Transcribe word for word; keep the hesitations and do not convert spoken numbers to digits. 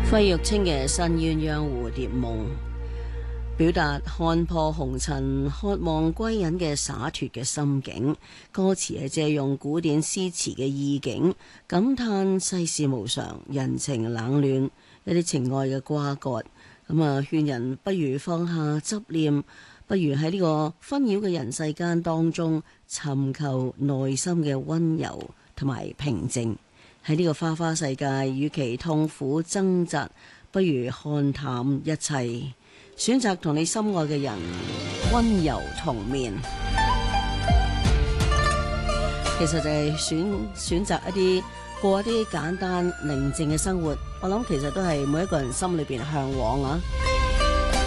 費玉清嘅《新鴛鴦蝴蝶夢》，表達看破紅塵、渴望歸隱嘅灑脫嘅心境。歌詞係借用古典詩詞嘅意境，感嘆世事無常、人情冷暖，一啲情愛嘅瓜葛。咁啊，勸人不如放下執念，不如喺呢個紛擾嘅人世間當中，尋求內心嘅溫柔同埋平靜。喺呢個花花世界，與其痛苦掙扎，不如看淡一切，選擇同你心愛嘅人溫柔同眠。其實就係選選擇一啲過一啲簡單寧靜嘅生活，我諗其實都係每一個人心裏邊向往啊。